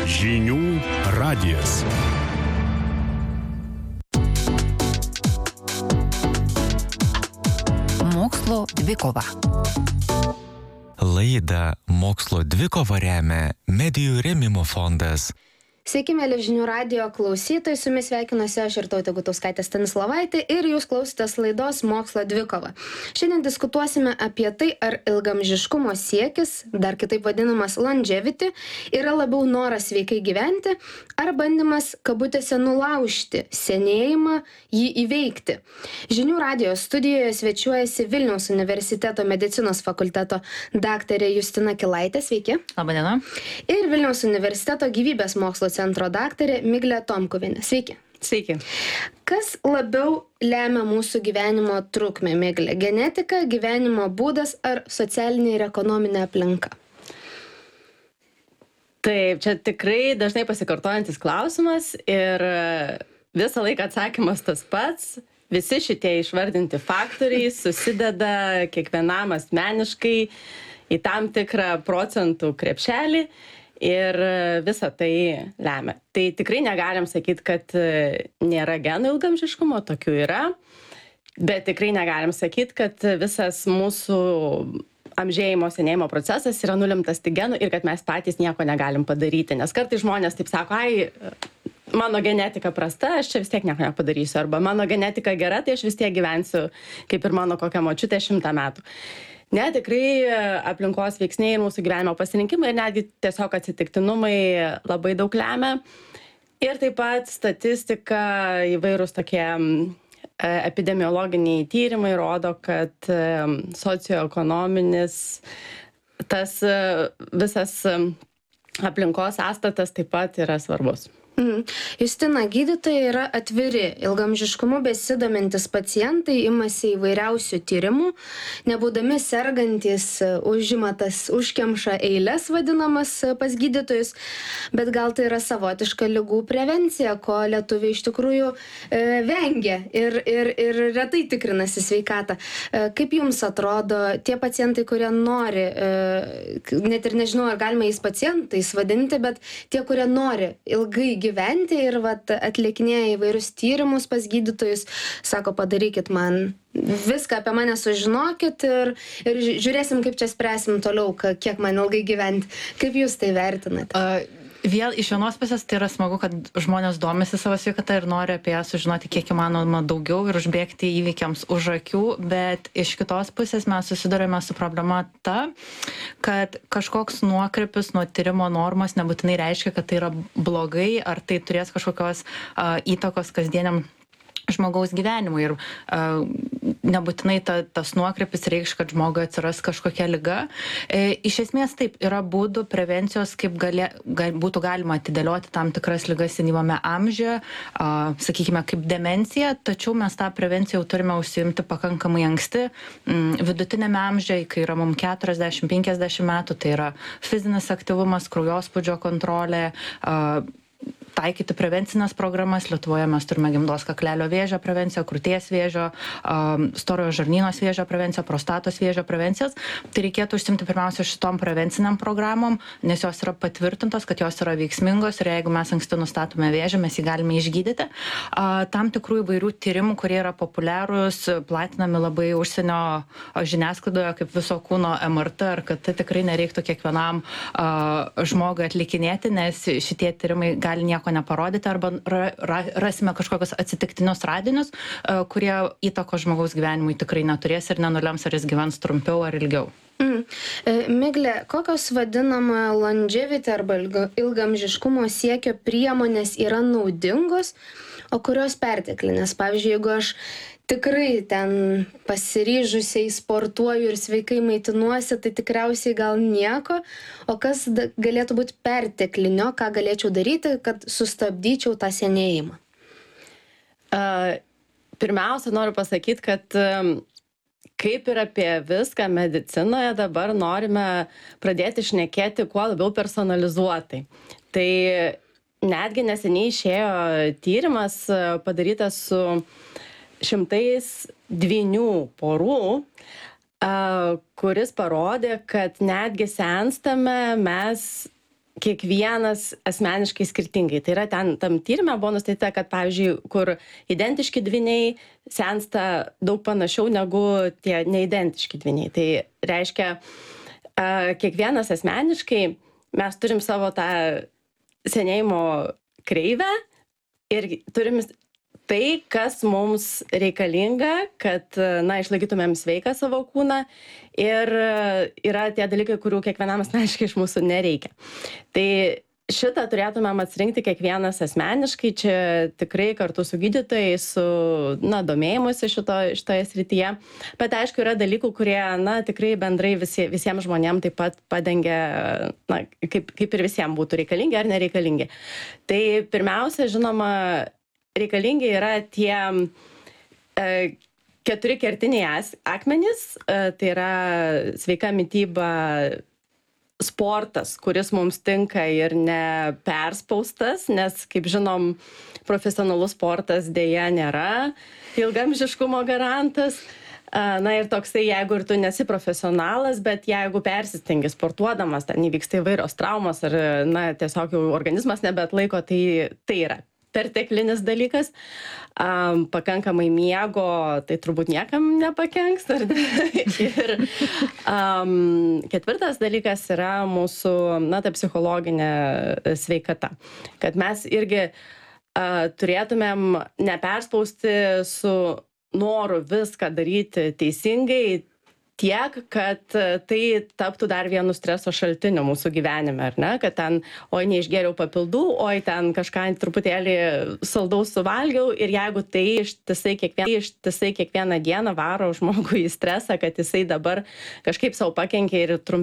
Žinių radijas. Mokslo dvikova. Laidą Mokslo dvikova remia Medijų rėmimo fondas. Sveiki, mėly Žinių radijo klausytojai, su jumis sveikinuosi aš Irtautė Gutauskaitė Stanislavaitė ir jūs klausotės laidos Mokslo dvikova. Šiandien diskutuosime apie tai, ar ilgaamžiškumo siekis, dar kitaip vadinamas longevity, yra labiau noras sveikai gyventi, ar bandymas kabutėse nulaužti senėjimą, jį įveikti. Žinių radijo studijoje svečiuojasi Vilniaus universiteto medicinos fakulteto daktarė Justina Kilaitė, sveiki. Labadiena. Ir Vilniaus universiteto gyvybės mokslo centro daktarė Miglė Tomkuvienė. Sveiki. Sveiki. Kas labiau lemia mūsų gyvenimo trukmę, Miglė? Genetika, gyvenimo būdas ar socialinė ir ekonominė aplinka? Taip, čia tikrai dažnai pasikartojantis klausimas ir visą laiką atsakymas tas pats. Visi šitie išvardinti faktoriai susideda kiekvienam asmeniškai į tam tikrą procentų krepšelį. Ir visą tai lemia. Tai tikrai negalim sakyti, kad nėra genų ilgaamžiškumo, tokių yra, bet tikrai negalim sakyti, kad visas mūsų amžėjimo, senėjimo procesas yra nulemtas tik genų ir kad mes patys nieko negalim padaryti. Nes kartais žmonės taip sako, mano genetika prasta, aš čia vis tiek nieko nepadarysiu. Arba mano genetika gera, tai aš vis tiek gyvensiu kaip ir mano kokia močiutė 100 metų. Ne, tikrai aplinkos veiksniai ir mūsų gyvenimo pasirinkimai ir netgi tiesiog atsitiktinumai labai daug lemia. Ir taip pat statistika, įvairūs tokie epidemiologiniai tyrimai rodo, kad socioekonominis tas visas aplinkos sąstatas taip pat yra svarbus. Justina, gydytojai yra atviri. Ilgaamžiškumu besidomintys pacientai imasi įvairiausių tyrimų, nebūdami sergantys užkemša eiles vadinamas pas gydytojus, bet gal tai yra savotiška ligų prevencija, ko lietuviai iš tikrųjų vengia ir retai tikrinasi sveikatą. Kaip jums atrodo tie pacientai, kurie nori, net ir nežinau, ar galima jais pacientais vadinti, bet tie, kurie nori ilgai gyventi ir atlikinėja įvairius tyrimus pas gydytojus, sako, padarykit man viską apie mane sužinokit ir žiūrėsim, kaip čia spręsim toliau, kiek man ilgai gyventi. Kaip jūs tai vertinate? Vėl iš vienos pusės tai yra smagu, kad žmonės domisi savo sveikatą ir nori apie ją sužinoti kiek įmanoma daugiau ir užbėgti įvykiams už akių, bet iš kitos pusės mes susidurime su problema ta, kad kažkoks nuokrypis nuo tyrimo normos nebūtinai reiškia, kad tai yra blogai ar tai turės kažkokios įtakos kasdieniam žmogaus gyvenimui ir nebūtinai tas nuokrypis reikš, kad žmogui atsiras kažkokia liga. Iš esmės taip, yra būdų prevencijos, kaip būtų galima atidėlioti tam tikras ligas senyvame amžiuje, sakykime, kaip demencija, tačiau mes tą prevenciją jau turime užsiimti pakankamai anksti. Vidutinėme amžiuje, kai yra mums 40-50 metų, tai yra fizinis aktyvumas, kraujospūdžio kontrolė, taikyti prevencinės programas. Lietuvoje mes turime gimdos kaklelio vėžio prevenciją, krūties vėžio, storojo žarnynos vėžio prevenciją, prostatos vėžio prevencijas. Tai reikėtų užsimti pirmiausia šitom prevenciniam programom, nes jos yra patvirtintos, kad jos yra veiksmingos ir jeigu mes anksti nustatome vėžį, mes jį galime išgydyti. Tam tikrų įvairių tyrimų, kurie yra populiarūs, platinami labai užsienio žiniasklaidoje kaip viso kūno MRT, ar kad tai tikrai nereiktų kiekvienam žmogui atlikinėti, nes šitie tyrimai gali nieko neparodyti arba rasime kažkokius atsitiktinius radinius, kurie įtakos žmogaus gyvenimui tikrai neturės ir nenulems, ar jis gyvens trumpiau ar ilgiau. Miglė, kokios vadinama longevity arba ilgaamžiškumo siekio priemonės yra naudingos, o kurios perteklinės? Pavyzdžiui, jeigu aš tikrai ten pasiryžusiai sportuoju ir sveikai maitinuosi, tai tikriausiai gal nieko, o kas galėtų būti perteklinio, ką galėčiau daryti, kad sustabdyčiau tą senėjimą? Pirmiausia, noriu pasakyti, kad kaip ir apie viską medicinoje dabar norime pradėti šnekėti kuo labiau personalizuotai. Tai netgi neseniai išėjo tyrimas padarytas su 102 porų, kuris parodė, kad netgi senstame mes kiekvienas asmeniškai skirtingai. Tai yra tam tyrime buvo nustatyta, kad pavyzdžiui, kur identiški dvyniai sensta daug panašiau negu tie neidentiški dvyniai. Tai reiškia, kiekvienas asmeniškai mes turim savo tą senėjimo kreivę ir turim tai, kas mums reikalinga, kad, išlaikytumėm sveiką savo kūną ir yra tie dalykai, kurių kiekvienam asmeniškai iš mūsų nereikia. Tai šitą turėtumėm atsirinkti kiekvienas asmeniškai, čia tikrai kartu su gydytojai, su domėjimuose šitoje srityje. Bet aišku, yra dalykų, kurie tikrai bendrai visiems žmonėms taip pat padengia, kaip ir visiems būtų reikalingi ar nereikalingi. Tai pirmiausia, žinoma, reikalingi yra tie 4 kertiniai akmenys, tai yra sveika mityba, sportas, kuris mums tinka ir neperspaustas, nes, kaip žinom, profesionalus sportas dėja nėra ilgaamžiškumo garantas. Ir toksai, jeigu ir tu nesi profesionalas, bet jeigu persistengi sportuodamas, ten įvyksta įvairios traumos ar tiesiog jau organizmas nebeatlaiko, tai yra perteklinis dalykas. Pakankamai miego, tai turbūt niekam nepakenks. Ir ketvirtas dalykas yra mūsų, ta psichologinė sveikata. Kad mes irgi turėtumėm neperspausti su noru viską daryti teisingai, tiek, kad tai taptų dar vienu streso šaltiniu mūsų gyvenime, ar ne? Kad ten, oi, neišgėriau papildų, oi, ten kažką truputėlį saldaus suvalgiau ir jeigu tai ištisai kiekvieną dieną varo žmogų į stresą, kad jisai dabar kažkaip savo pakenkė ir